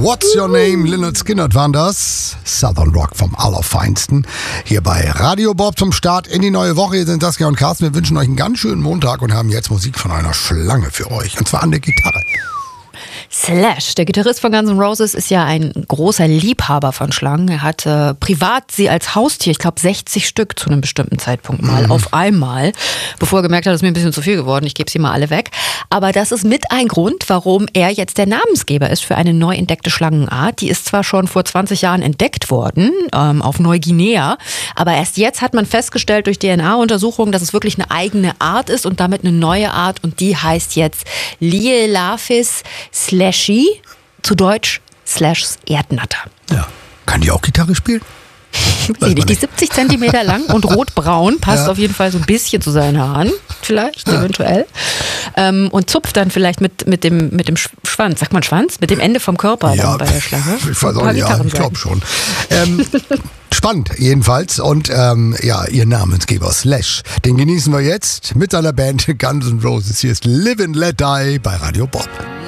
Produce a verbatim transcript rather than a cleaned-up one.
What's Your Name? Lynyrd Skynyrd waren das. Southern Rock vom Allerfeinsten. Hier bei Radio Bob zum Start in die neue Woche. Hier sind Saskia und Carsten. Wir wünschen euch einen ganz schönen Montag und haben jetzt Musik von einer Schlange für euch. Und zwar an der Gitarre. Slash, der Gitarrist von Guns N' Roses, ist ja ein großer Liebhaber von Schlangen. Er hatte privat sie als Haustier, ich glaube sechzig Stück zu einem bestimmten Zeitpunkt mal, mhm. auf einmal, bevor er gemerkt hat, das ist mir ein bisschen zu viel geworden, ich gebe sie mal alle weg. Aber das ist mit ein Grund, warum er jetzt der Namensgeber ist für eine neu entdeckte Schlangenart. Die ist zwar schon vor zwanzig Jahren entdeckt worden, ähm, auf Neuguinea, aber erst jetzt hat man festgestellt durch D N A-Untersuchungen, dass es wirklich eine eigene Art ist und damit eine neue Art, und die heißt jetzt Lielaphis slashy, zu Deutsch Slashs Erdnatter. Ja. Kann die auch Gitarre spielen? Weiß nicht, die siebzig Zentimeter lang und rotbraun, passt ja. auf jeden Fall so ein bisschen zu seinen Haaren, vielleicht, ja. eventuell. Ähm, und zupft dann vielleicht mit, mit, dem, mit dem Schwanz, sagt man Schwanz? Mit dem Ende vom Körper ja, dann bei der Schlange. Ich weiß auch nicht, ja, ich glaube schon. Ähm, spannend jedenfalls. Und ähm, ja, ihr Namensgeber Slash, den genießen wir jetzt mit seiner Band Guns N' Roses. Hier ist Live and Let Die bei Radio Bob.